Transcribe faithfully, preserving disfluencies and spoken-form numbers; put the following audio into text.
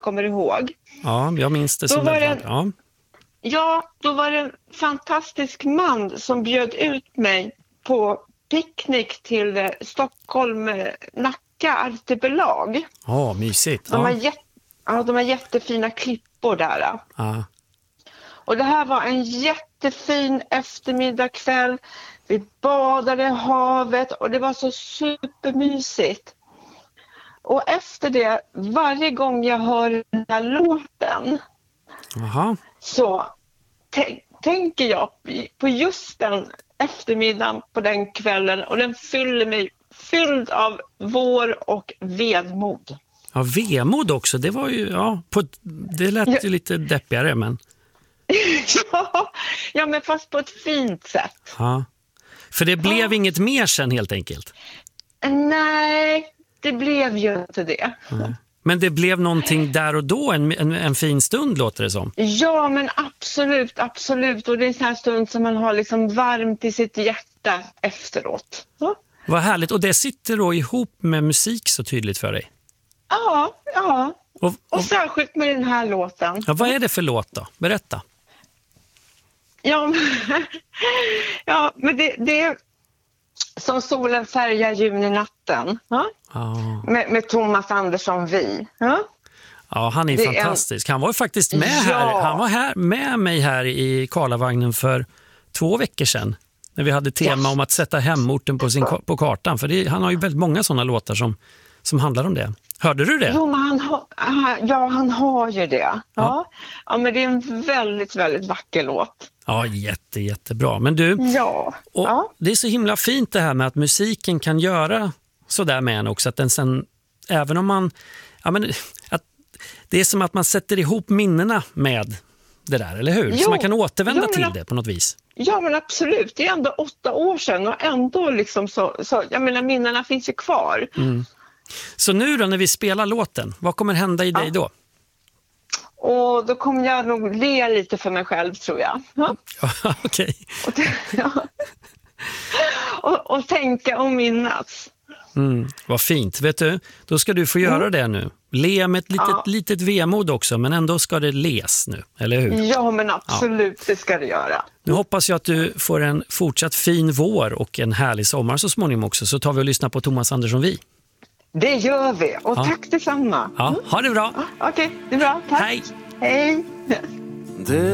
kommer ihåg. Ja, jag minns det Då som var det. det- Ja. Ja, då var det en fantastisk man som bjöd ut mig på picknick till eh, Stockholm, eh, Nacka artipelag. Ja, mysigt. De, har Ja. jätte, ja, de har jättefina klippor där. Ja. Och det här var en jättefin eftermiddagkväll. Vi badade i havet och det var så supermysigt. Och efter det, varje gång jag hör den här låten Aha. så t- tänker jag på just den eftermiddagen på den kvällen och den fyller mig fylld av vår och vedmod. Ja, vemod också. Det var ju, ja, på, ett- det lät Ja. ju lite deppigare, men ja, ja, men fast på ett fint sätt. ja. För det blev inget mer sen helt enkelt. Nej, det blev ju inte det. Men det blev någonting där och då, en, en, en fin stund låter det som. Ja, men absolut, absolut. Och det är en sån här stund som man har liksom varmt i sitt hjärta efteråt. Ja, Vad härligt. Och det sitter då ihop med musik så tydligt för dig. ja. ja. Och, Och och, särskilt med den här låten. ja, vad är det för låt då? Berätta. Ja, men- ja men det, det är som solen färgar juninatten. Ja? Ja, Med, med Thomas Andersson Vi. Ja? ja han är Det är en- fantastisk. Han var ju faktiskt med Ja. här. Han var här med mig här i Karlavagnen för två veckor sedan. När vi hade tema Yes. om att sätta hemorten på, sin, ka- på kartan. För det, han har ju väldigt många sådana låtar som, som handlar om det. Hörde du det? Jo, men han, har- han, ja, han har ju det. Ja. Ja. Ja. men det är en väldigt, väldigt vacker låt. Ja, jätte, jättebra. Men du, Ja. och ja. det är så himla fint det här med att musiken kan göra så där med en också. Att den sen, även om man, ja men, att det är som att man sätter ihop minnena med det där, eller hur? Jo. Så man kan återvända Jo, men till att- det på något vis. Ja, men absolut. Det är ändå åtta år sedan och ändå liksom så, så jag menar, minnena finns ju kvar. Så nu då när vi spelar låten, vad kommer hända i dig då? Och då kommer jag nog le lite för mig själv, tror jag. Ja. Ja, okej. Och, t- ja. och, och tänka och minnas. Mm, vad fint. Vet du, då ska du få göra det nu. Le med ett litet, Ja. litet vemod också, men ändå ska det les nu, eller hur? Ja, men absolut, det ska det göra. Nu hoppas jag att du får en fortsatt fin vår och en härlig sommar så småningom också. Så tar vi och lyssnar på Thomas Andersson Vi. Det gör vi. Och Ja. tack detsamma. Ja, ha det bra. Okej, det är bra. Tack. Hej. Hej. Det